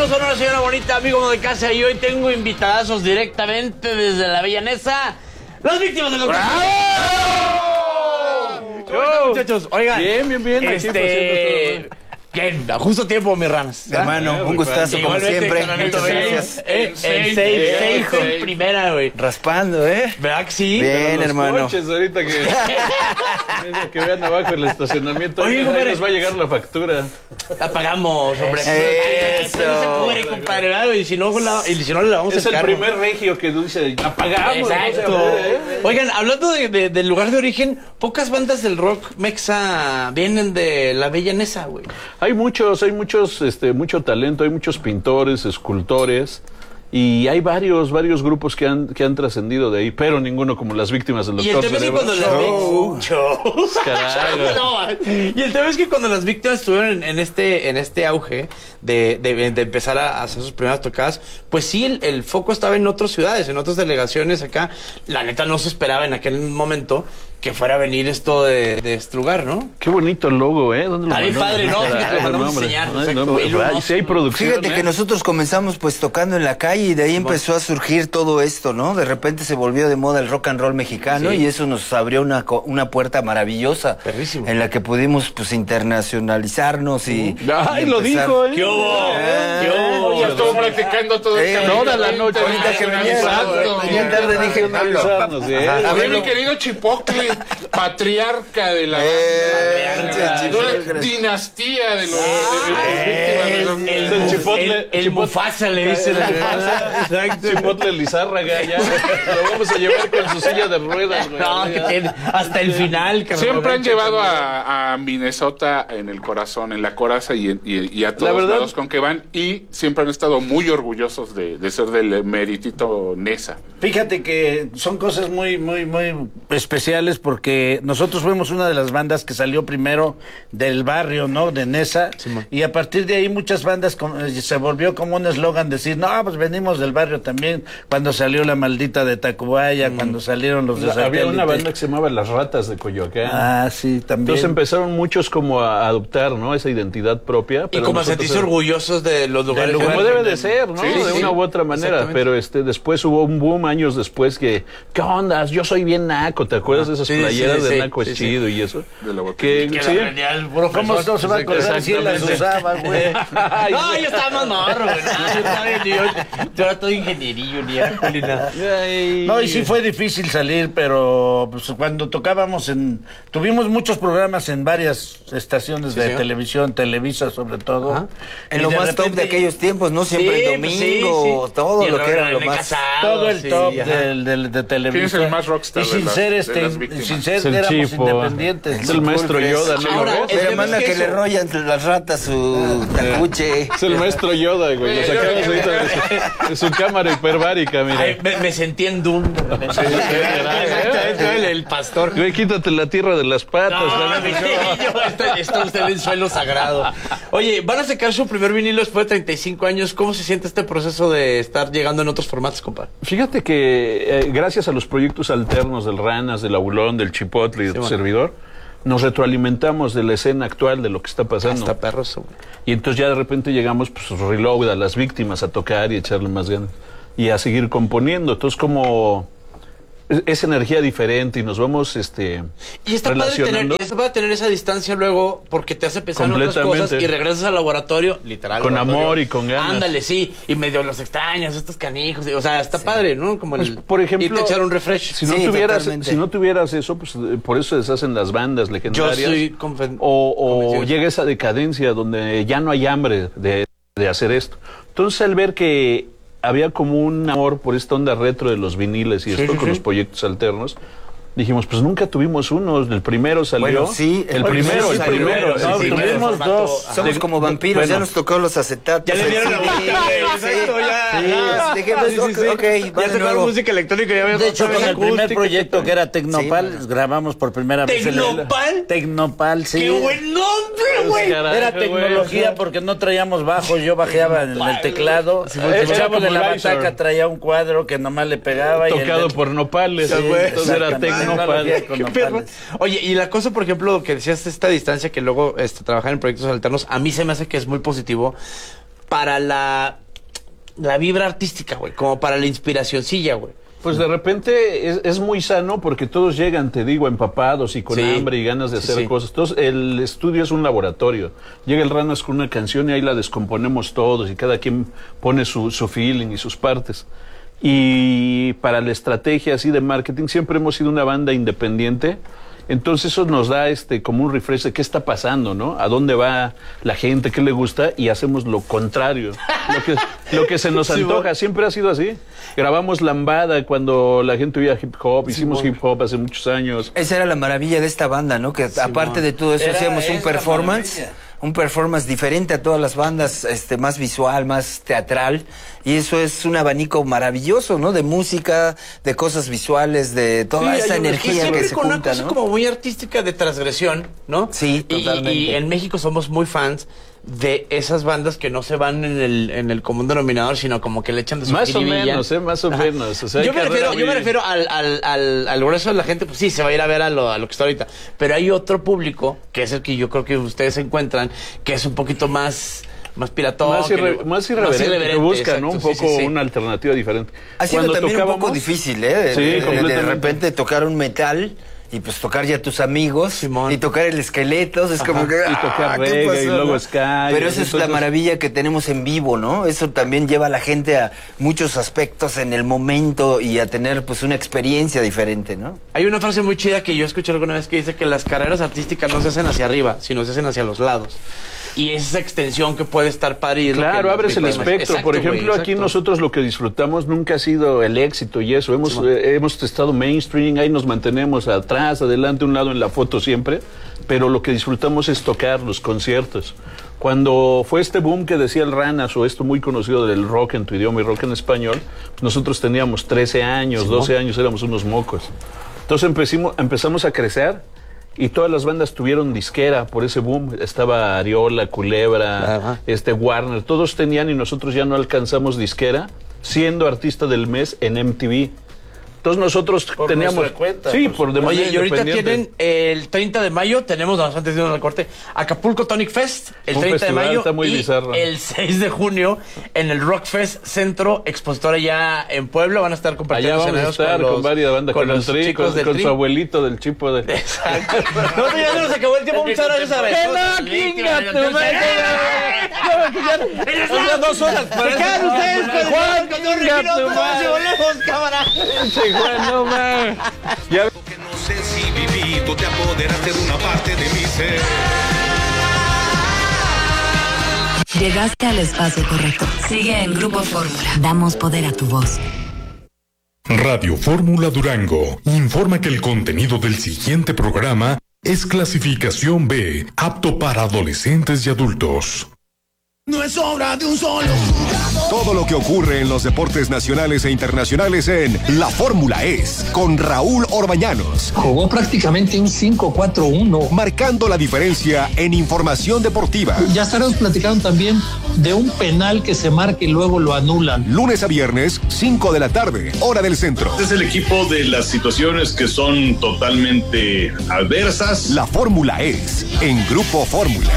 son una señora bonita, amigo de casa, y hoy tengo invitadazos directamente desde la Villanesa, las víctimas del doctor. ¿Cómo están, muchachos? Oigan, bien. Bien, justo a tiempo, mis ranas. Hermano, un gustazo como siempre. Muchas gracias. El 6 en primera, güey. Raspando, ¿Verdad que sí? Bien, hermano. Coches ahorita que vean abajo el estacionamiento. Oye, ahí compadre, nos va a llegar la factura. La pagamos, hombre. Eso. No se puede, compadre, ¿verdad? Y si no, le lavamos Es el el carro. primer regio que dice, apagamos. Exacto. Oigan, hablando del lugar de origen, pocas bandas del rock mexa vienen de la Villanesa, güey. Hay mucho talento, hay muchos pintores, escultores. Y hay varios grupos que han trascendido de ahí, pero ninguno como las víctimas del Y el doctor tema es que cuando las víctimas estuvieron en este auge de empezar a hacer sus primeras tocadas, pues sí, el foco estaba en otras ciudades, en otras delegaciones acá. La neta no se esperaba en aquel momento que fuera a venir esto de Estrugar, ¿no? Qué bonito el logo, ¿eh? ¿Dónde lo Está bien mandó? padre, ¿no? Fíjate, lo mandamos a enseñar. Exacto. Sí hay producción. Fíjate que nosotros comenzamos pues tocando en la calle y de ahí empezó a surgir todo esto, ¿no? De repente se volvió de moda el rock and roll mexicano y eso nos abrió una puerta maravillosa. Perrísimo. En la que pudimos pues internacionalizarnos y... ¡Ay, lo empezar. dijo, eh! ¿Qué hubo? Ya estuvo practicando todo el camino. Toda la noche. Ahorita que venía tarde dije, A A ver, mi querido Chipotle, patriarca de la dinastía de los El Chipotle. El Mufasa le dice la Exacto. Chipotle Lizárraga, ya. Lo vamos a llevar con su silla de ruedas, güey. No, que tiene hasta el final. Siempre han llevado a Minnesota en el corazón, en la coraza y a todos lados con que van, y siempre han estado muy orgullosos de ser del meritito Nesa. Fíjate que son cosas muy especiales porque nosotros fuimos una de las bandas que salió primero del barrio, ¿no? De Nesa, y a partir de ahí muchas bandas se volvió como un eslogan decir, no, pues venimos del barrio también, cuando salió La Maldita de Tacubaya, cuando salieron los de Había una Satélite. banda que se llamaba Las Ratas de Coyoacán. Ah, sí, también. Entonces empezaron muchos como a adoptar, ¿no? Esa identidad propia. Y pero como a nosotros sentirse orgullosos de los lugares. como debe de ser, ¿no? Sí, de una u otra manera. Pero después hubo un boom años después que, ¿qué onda? Yo soy bien naco, ¿te acuerdas de esas playeras de naco es chido y eso? De la botella. Que sí. la vendía el profesor. ¿Cómo no se va a acordar si él las usaba, güey? No, yo estaba más morro, güey. No, yo estaba bien, yo era todo ingenierillo, ni nada. No, y sí fue difícil salir, pero pues, cuando tocábamos tuvimos muchos programas en varias estaciones de televisión, Televisa sobre todo. Ajá. En lo más top de aquellos tiempos, ¿no? Siempre el domingo, todo lo que era lo más... Todo el top de televisión. ¿Quién es el más rockstar y sin de ser las víctimas? sin ser Es el éramos Chipo. independientes. Es el maestro Yoda, ¿no? Ahora, ¿Lo ves? el Pero tema manda es que que le eso- rolla entre las ratas su tacuche. Es el maestro Yoda, güey. Lo sacamos ahorita de su cámara hiperbárica, mira. Ay, me sentí en Doom de repente. Exactamente, el pastor. Güey, quítate la tierra de las patas. No, ¿no? está usted en suelo sagrado. Oye, van a sacar su primer vinilo después de 35 años. ¿Cómo se siente este proceso de estar llegando en otros formatos, compadre? Fíjate que gracias a los proyectos alternos del Ranas, del Abulón, del Chipotle y de tu servidor, nos retroalimentamos de la escena actual de lo que está pasando. Está perro eso, güey. Y entonces ya de repente llegamos, pues, reload a las víctimas a tocar y echarle más ganas. Y a seguir componiendo. Entonces, como es energía diferente y nos vamos Y está relacionando. padre tener esa distancia luego porque te hace pensar en otras Completamente. cosas y regresas al laboratorio, literal. Con laboratorio. amor y con ganas. Ándale, sí. Y medio los extrañas, estos canijos. O sea, está padre, ¿no? Como Pues, por ejemplo, irte a echar un refresh. Si no, Sí, tuvieras, totalmente. si no tuvieras eso, pues por eso se deshacen las bandas legendarias. Yo soy o convencido. llega esa decadencia donde ya no hay hambre de hacer esto. Entonces, al ver que había como un amor por esta onda retro de los viniles y esto con los proyectos alternos, dijimos, pues nunca tuvimos uno. El primero salió. Bueno, sí, el primero. salió. No, Sí, tuvimos formato. dos. Somos como vampiros, bueno. ya nos tocó los acetatos. Ya le dieron la el CD, vuelta, güey, exacto, ya. Dejemos, ok, va Ya de se nuevo. música electrónica. Ya De hecho, con el primer proyecto que era Tecnopal, Sí, grabamos por primera vez. ¿Tecnopal? Tecnopal, sí. ¡Qué buen nombre, güey! Carajo, Era güey. tecnología porque no traíamos bajo, yo bajeaba en el teclado. El chavo como de la el Visor. bataca traía un cuadro que nomás le pegaba. Tocado por nopales. Sí, Entonces era exactamente. Tecnopal. Tecnología con Qué perro. nopales. Oye, y la cosa, por ejemplo, que decías esta distancia que luego trabajar en proyectos alternos, a mí se me hace que es muy positivo. para la vibra artística, güey, como para la inspiracioncilla, güey. Pues de repente es muy sano porque todos llegan, te digo, empapados y con hambre y ganas de hacer cosas. Entonces el estudio es un laboratorio. Llega el Ranas con una canción y ahí la descomponemos todos y cada quien pone su feeling y sus partes. Y para la estrategia así de marketing siempre hemos sido una banda independiente. Entonces eso nos da como un refresh de qué está pasando, ¿no? A dónde va la gente, qué le gusta, y hacemos lo contrario. Lo que se nos antoja, siempre ha sido así. Grabamos Lambada cuando la gente oía hip hop, hicimos hip hop hace muchos años. Esa era la maravilla de esta banda, ¿no? Que aparte de todo eso hacíamos un performance diferente a todas las bandas, más visual, más teatral, y eso es un abanico maravilloso, ¿no? De música, de cosas visuales, de toda esa energía que se con junta, una cosa, ¿no? como muy artística de transgresión, ¿no? Sí, totalmente. Y en México somos muy fans de esas bandas que no se van en el común denominador, sino como que le echan de su más jiribilla. Más o menos. O sea, yo me refiero al grueso de la gente, pues sí, se va a ir a ver a lo que está ahorita. Pero hay otro público, que es el que yo creo que ustedes encuentran, que es un poquito más piratón. Más irreverente, que busca, exacto, ¿no? Un poco una alternativa diferente. Ha sido también un poco difícil, ¿eh? De repente tocar un metal y pues tocar ya tus amigos, Simón, y tocar el Esqueletos, es como que... Y tocar reggae y luego ska. Pero esa es la maravilla que tenemos en vivo, ¿no? Eso también lleva a la gente a muchos aspectos en el momento y a tener pues una experiencia diferente, ¿no? Hay una frase muy chida que yo escuché alguna vez que dice que las carreras artísticas no se hacen hacia arriba, sino se hacen hacia los lados. Y es esa extensión que puede estar padre. Y claro, abres el espectro. Exacto, por ejemplo, aquí nosotros lo que disfrutamos nunca ha sido el éxito y eso. Hemos estado mainstream, ahí nos mantenemos atrás, adelante, un lado en la foto siempre, pero lo que disfrutamos es tocar los conciertos. Cuando fue este boom que decía el Ranas, o esto muy conocido del rock en tu idioma y rock en español, nosotros teníamos 13 años, 12 años, éramos unos mocos. Entonces empezamos a crecer. Y todas las bandas tuvieron disquera por ese boom. Estaba Ariola, Culebra, Warner, todos tenían y nosotros ya no alcanzamos disquera, siendo artista del mes en MTV. Entonces nosotros teníamos cuenta, sí, por de manera Oye, y ahorita independiente. tienen el 30 de mayo, tenemos, antes de irnos al corte, Acapulco Tonic Fest, el un 30 de mayo, está muy y bizarro. El 6 de junio en el Rockfest Centro Expositor allá en Puebla, van a estar compartiendo allá vamos a estar con varias bandas, con los Tri, con su abuelito del Chipo de... Exacto. No, ya se nos acabó el tiempo, muchas gracias a ver. ¡No, 2 horas! Se quedan ustedes con Juan, con Don Regino, todos lejos, cámara. Juan, no más. Ya que no sé si viví, tú te apoderaste de una parte de mi ser. Llegaste al espacio correcto. Sigue en Grupo Fórmula. Damos poder a tu voz. Radio Fórmula Durango informa que el contenido del siguiente programa es clasificación B, apto para adolescentes y adultos. No es obra de un solo jugador. Todo lo que ocurre en los deportes nacionales e internacionales en La Fórmula Es, con Raúl Orbañanos. Jugó prácticamente un 5-4-1. Marcando la diferencia en información deportiva. Ya estaremos platicando también de un penal que se marca y luego lo anulan. Lunes a viernes, 5 de la tarde, hora del centro. Este es el equipo de las situaciones que son totalmente adversas. La Fórmula Es, en Grupo Fórmula.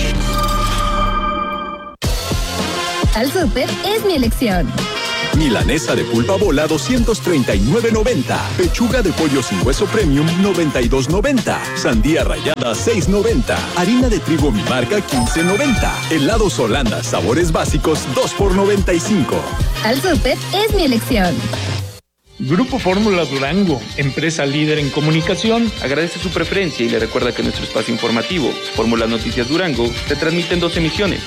Al Súper es mi elección. Milanesa de pulpa bola 239.90. Pechuga de pollo sin hueso premium 92.90. Sandía rallada 6.90. Harina de trigo mi marca 15.90. Helados Holanda sabores básicos 2 por 95. Al Súper es mi elección. Grupo Fórmula Durango, empresa líder en comunicación, agradece su preferencia y le recuerda que nuestro espacio informativo, Fórmula Noticias Durango, se transmite en 2 emisiones.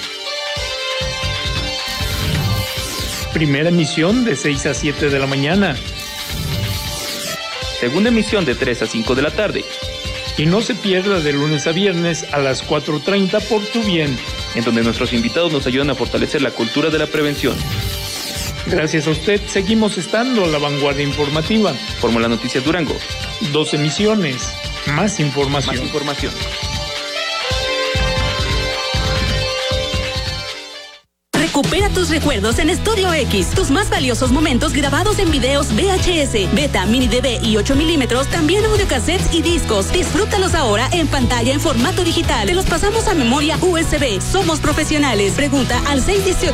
Primera emisión de 6 a 7 de la mañana. Segunda emisión de 3 a 5 de la tarde. Y no se pierda de lunes a viernes a las 4:30 por tu bien. En donde nuestros invitados nos ayudan a fortalecer la cultura de la prevención. Gracias a usted, seguimos estando a la vanguardia informativa. Fórmula Noticias Durango. 2 emisiones, más información. Más información. Recupera tus recuerdos en Estudio X. Tus más valiosos momentos grabados en videos VHS, Beta, Mini DV y 8 milímetros, también audiocassettes y discos. Disfrútalos ahora en pantalla en formato digital. Te los pasamos a memoria USB. Somos profesionales. Pregunta al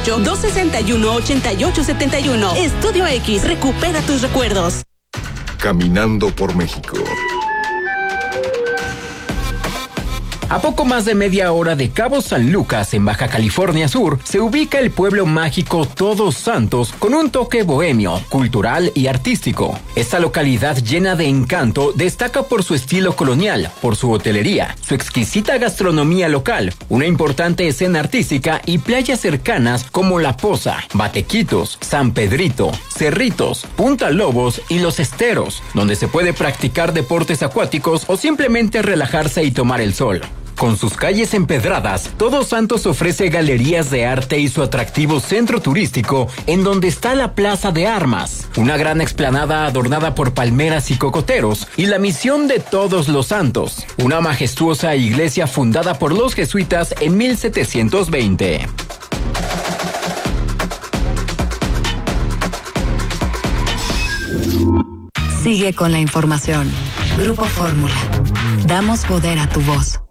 618-261-8871. Estudio X. Recupera tus recuerdos. Caminando por México. A poco más de media hora de Cabo San Lucas, en Baja California Sur, se ubica el pueblo mágico Todos Santos con un toque bohemio, cultural y artístico. Esta localidad llena de encanto destaca por su estilo colonial, por su hotelería, su exquisita gastronomía local, una importante escena artística y playas cercanas como La Poza, Batequitos, San Pedrito, Cerritos, Punta Lobos y Los Esteros, donde se puede practicar deportes acuáticos o simplemente relajarse y tomar el sol. Con sus calles empedradas, Todos Santos ofrece galerías de arte y su atractivo centro turístico, en donde está la Plaza de Armas, una gran explanada adornada por palmeras y cocoteros, y la Misión de Todos los Santos, una majestuosa iglesia fundada por los jesuitas en 1720. Sigue con la información. Grupo Fórmula. Damos poder a tu voz.